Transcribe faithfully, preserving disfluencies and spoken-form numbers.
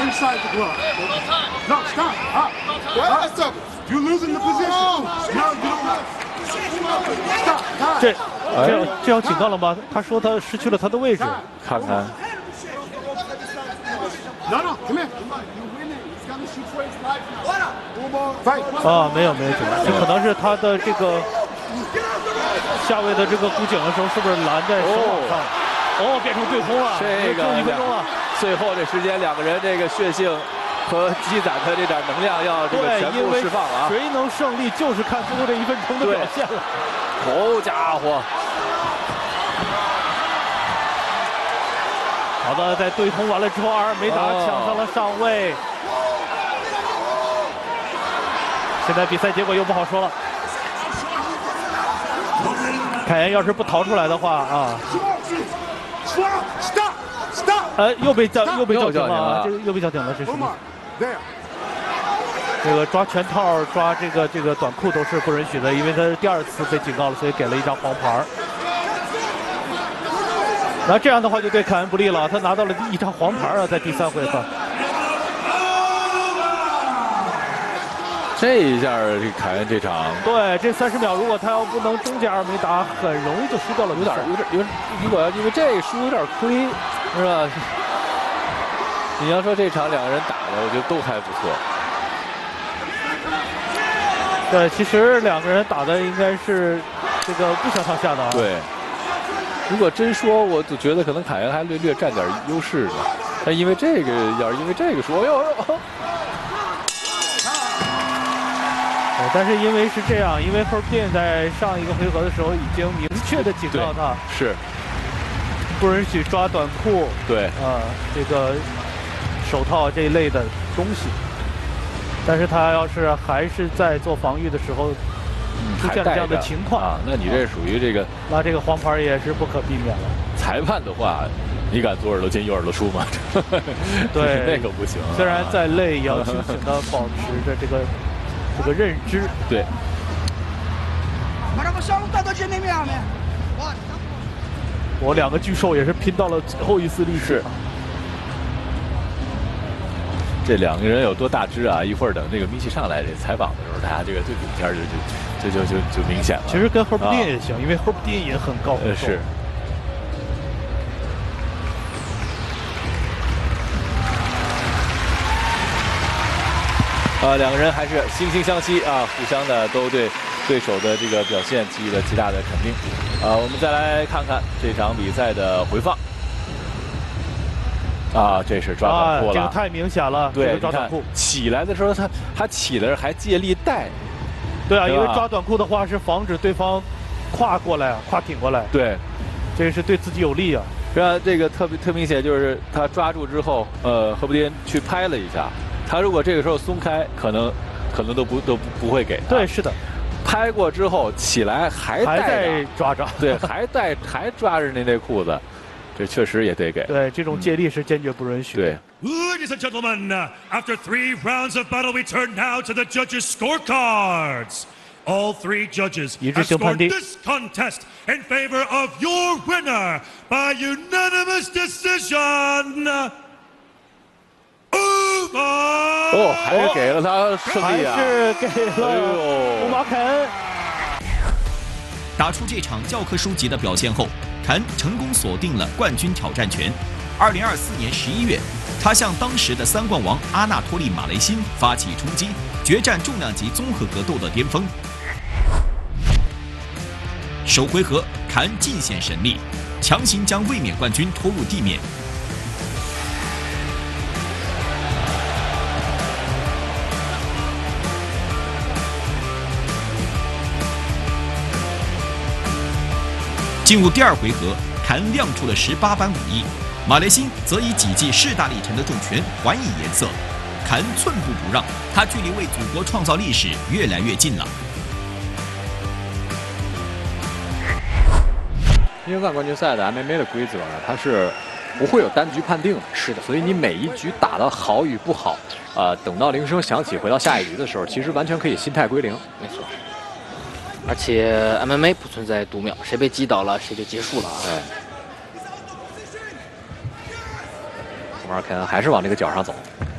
inside the glove. No, stop. Up. Up. Stop. You're losing the position. No, you don't. Stop. Stop. 这这要这要警告了吗？他说他失去了他的位置。 看看。 No, no, come here. Fight. 啊，没有没有警告，这可能是他的这个下位的这个估警的时候，是不是拦在手网上？哦，变成对空了， 这个一分钟了。 最后这时间，两个人这个血性和积攒的这点能量要这个全部释放啊！ 谁能胜利，就是看最后这一分钟的表现了。 好家伙！ 好的，在对空完了之后，阿尔梅达抢上了上位。现在比赛结果又不好说了。凯恩要是不逃出来的话啊，呃，又被叫又被叫停了，这个又被叫停了，这是。这个抓拳套、抓这个这个短裤都是不允许的，因为他是第二次被警告了，所以给了一张黄牌。 那这样的话就对凯恩不利了，他拿到了第一张黄牌啊，在第三回合。 这一下，这凯恩这场， 对，这三十秒，如果他要不能终结阿尔梅达，很容易就输掉了， 有点有点有点，如果要因为这个输有点亏，是吧？你要说这场两个人打的，我觉得都还不错。 对，其实两个人打的应该是这个不相上下的啊。 对。 如果真说，我就觉得可能凯恩还略略占点优势呢。但因为这个，要是因为这个说，哎呦， 但是因为是这样，因为赫尔布丁在上一个回合的时候已经明确的警告他， 是不允许抓短裤， 对啊、呃，这个手套这一类的东西。但是他要是还是在做防御的时候。 出现这样的情况啊，那你这属于这个， 那这个黄牌也是不可避免了。 裁判的话，你敢左耳朵进右耳朵出吗？ 对， 那个不行、啊。 虽然再累，也要清醒的保持着这个这个认知。 对。 我两个巨兽也是拼到了最后一丝力气。 这两个人有多大只啊！一会儿等这个米奇上来这采访的时候，大家这个对比一下就就就就就就明显了。 其实跟赫尔布丁也行，啊、因为赫尔布丁也很高。 呃是。啊，两个人还是惺惺相惜啊，互相的都对对手的这个表现给予了极大的肯定。啊，我们再来看看这场比赛的回放。 啊，这是抓短裤了、啊， 这个太明显了。 对， 这个抓短裤起来的时候，他他起来还借力带。 对啊，因为抓短裤的话是防止对方跨过来、跨挺过来。 对， 这个是对自己有利啊。 是吧？这个特别特明显，就是他抓住之后，呃，赫布丁去拍了一下。他如果这个时候松开，可能可能都不都不不会给他。 对，是的。 拍过之后起来还还在抓着， 对，还带还抓着那内裤子。 这确实也得给。 对，这种借力是坚决不允许。 对。 Ladies and gentlemen, after three rounds of battle, we turn now to the judges' scorecards. All three judges have scored this contest in favor of your winner by unanimous decision. Umar. 哦，还是给了他胜利啊！ 还是给了乌马凯恩。 打出这场教科书级的表现后。 凯恩成功锁定了冠军挑战权。二零二四年十一月，他向当时的三冠王阿纳托利·马雷辛发起冲击，决战重量级综合格斗的巅峰。首回合，凯恩尽显神力，强行将卫冕冠军拖入地面。进入第二回合，凯恩亮出了十八般武艺，马雷辛则以几记势大力沉的重拳还以颜色。凯恩寸步不让，他距离为祖国创造历史越来越近了。 英冠冠军赛的 M M A 的规则呢，它是不会有单局判定的，是的，所以你每一局打得好与不好，呃，等到铃声响起，回到下一局的时候，其实完全可以心态归零。 没错。 而且 M M A 不存在读秒，谁被击倒了谁就结束了啊！ 对，乌马凯恩还是往这个角上走。